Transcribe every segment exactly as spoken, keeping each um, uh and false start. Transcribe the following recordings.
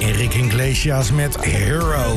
Enrique Iglesias met Hero.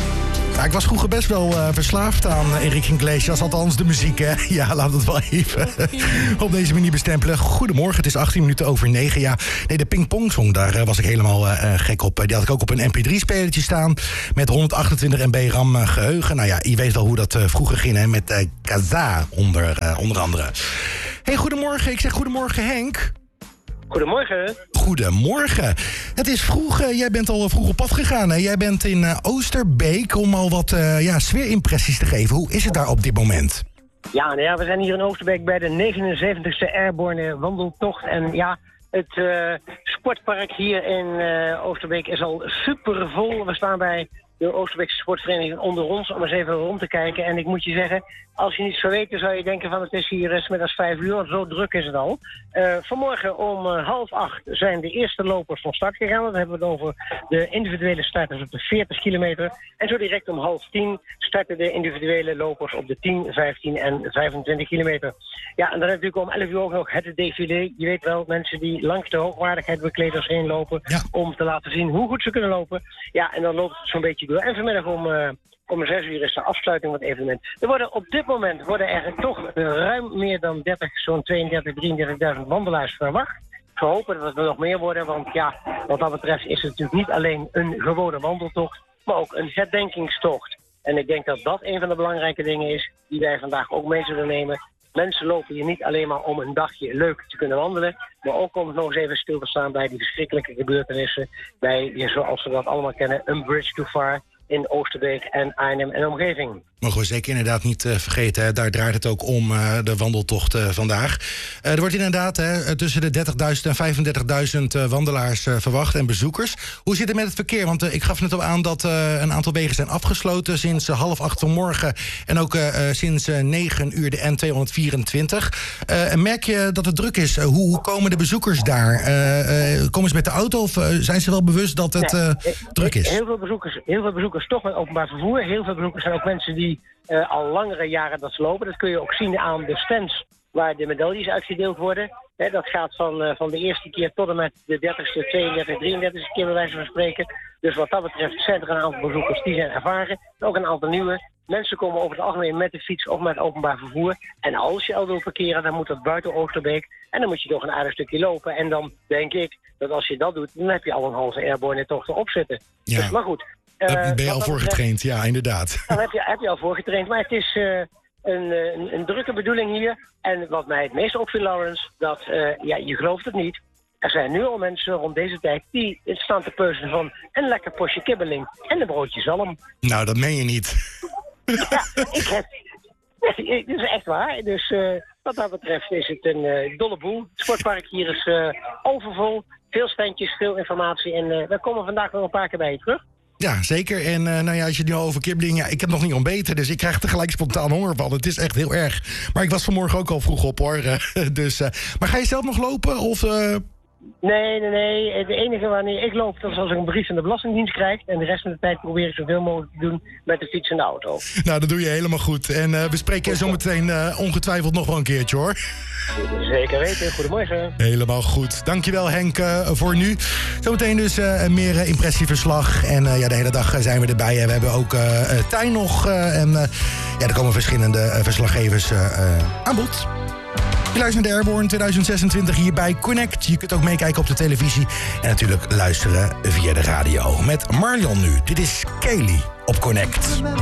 Ja, ik was vroeger best wel uh, verslaafd aan uh, Enrique Iglesias, althans de muziek, hè. Ja, laat het wel even op deze manier bestempelen. Goedemorgen, het is achttien minuten over negen. Ja, nee, de pingpongsong, daar uh, was ik helemaal uh, gek op. Die had ik ook op een M P drie spelertje staan met honderdachtentwintig M B RAM uh, geheugen. Nou ja, je weet wel hoe dat uh, vroeger ging, hè, met uh, Kaza onder, uh, onder andere. Hey, goedemorgen. Ik zeg goedemorgen, Henk. Goedemorgen. Goedemorgen. Het is vroeg, uh, jij bent al vroeg op pad gegaan. Hè? Jij bent in uh, Oosterbeek om al wat uh, ja, sfeerimpressies te geven. Hoe is het daar op dit moment? Ja, nou ja, we zijn hier in Oosterbeek bij de negenenzeventigste Airborne wandeltocht. En ja, het uh, sportpark hier in uh, Oosterbeek is al super vol. We staan bij de Oosterbeekse sportvereniging onder ons om eens even rond te kijken. En ik moet je zeggen, als je niets zou weten zou je denken van het is hier uh, 's middags vijf uur, want zo druk is het al. Uh, vanmorgen om uh, half acht zijn de eerste lopers van start gegaan. Dan hebben we het over de individuele starters op de veertig kilometer. En zo direct om half tien starten de individuele lopers op de tien, vijftien en vijfentwintig kilometer. Ja, en dan natuurlijk om elf uur ook nog het défilé. Je weet wel, mensen die langs de hoogwaardigheidsbekleders heen lopen, ja, om te laten zien hoe goed ze kunnen lopen. Ja, en dan loopt het zo'n beetje door. En vanmiddag om, uh, om zes uur is de afsluiting van het evenement. Er worden op dit moment worden er toch uh, ruim meer dan dertig, zo'n tweeëndertig, drieëndertigduizend wandelaars verwacht. We hopen dat er nog meer worden, want ja, wat dat betreft is het natuurlijk niet alleen een gewone wandeltocht, maar ook een herdenkingstocht. En ik denk dat dat een van de belangrijke dingen is die wij vandaag ook mee zullen nemen. Mensen lopen hier niet alleen maar om een dagje leuk te kunnen wandelen, maar ook om nog eens even stil te staan bij die verschrikkelijke gebeurtenissen, bij, zoals we dat allemaal kennen, een bridge too far in Oosterbeek en Arnhem en omgeving. Mogen we zeker inderdaad niet uh, vergeten, hè? Daar draait het ook om, uh, de wandeltocht uh, vandaag. Uh, er wordt inderdaad hè, tussen de dertigduizend en vijfendertigduizend uh, wandelaars uh, verwacht en bezoekers. Hoe zit het met het verkeer? Want uh, ik gaf net al aan dat uh, een aantal wegen zijn afgesloten sinds uh, half acht vanmorgen en ook uh, uh, sinds uh, negen uur de N tweehonderdvierentwintig. Uh, en merk je dat het druk is? Uh, hoe, hoe komen de bezoekers daar? Uh, uh, komen ze met de auto of uh, zijn ze wel bewust dat het uh, nee, druk is? Heel veel bezoekers, heel veel bezoekers toch met openbaar vervoer. Heel veel bezoekers zijn ook mensen die Uh, al langere jaren dat ze lopen. Dat kun je ook zien aan de stands waar de medailles uitgedeeld worden. He, dat gaat van, uh, van de eerste keer tot en met de dertigste, tweeëndertigste, drieëndertigste keer bij wijze van spreken. Dus wat dat betreft zijn er een aantal bezoekers die zijn ervaren. Ook een aantal nieuwe. Mensen komen over het algemeen met de fiets of met openbaar vervoer. En als je al wil parkeren, dan moet dat buiten Oosterbeek. En dan moet je toch een aardig stukje lopen. En dan denk ik dat als je dat doet, dan heb je al een halve Airborne tocht erop zitten. Ja. Dus, maar goed. Uh, Daar ben je al voor getraind, ja, inderdaad. Dan heb je, heb je al voor getraind, maar het is uh, een, een, een drukke bedoeling hier. En wat mij het meest opviel, Lawrence, dat, uh, ja, je gelooft het niet. Er zijn nu al mensen rond deze tijd die staan te peuzen van een lekker postje kibbeling en een broodje zalm. Nou, dat meen je niet. Ja, ik heb... Het is echt waar. Dus uh, wat dat betreft is het een uh, dolle boel. Het sportpark hier is uh, overvol. Veel standjes, veel informatie. En uh, we komen vandaag nog een paar keer bij je terug. Ja, zeker. En uh, nou ja, als je het nu al over kibbeling... Ja, ik heb nog niet ontbeten, dus ik krijg tegelijk spontaan honger van. Het is echt heel erg. Maar ik was vanmorgen ook al vroeg op, hoor. dus, uh, maar ga je zelf nog lopen? Of... Uh... Nee, nee, nee. Het enige wanneer ik loop, dat is als ik een brief van de Belastingdienst krijg. En de rest van de tijd probeer ik zoveel mogelijk te doen met de fiets en de auto. Nou, dat doe je helemaal goed. En uh, we spreken je zometeen uh, ongetwijfeld nog wel een keertje, hoor. Zeker weten. Goedemorgen. Helemaal goed. Dankjewel, Henk, uh, voor nu. Zometeen dus uh, meer uh, impressieverslag. En uh, ja, de hele dag uh, zijn we erbij. We hebben ook uh, uh, Tijn nog. Uh, en uh, ja, er komen verschillende uh, verslaggevers uh, uh, aan bod. Je luistert naar de Airborne tweeduizend zesentwintig hier bij Connect. Je kunt ook meekijken op de televisie. En natuurlijk luisteren via de radio. Met Marlion nu. Dit is Kaylee op Connect.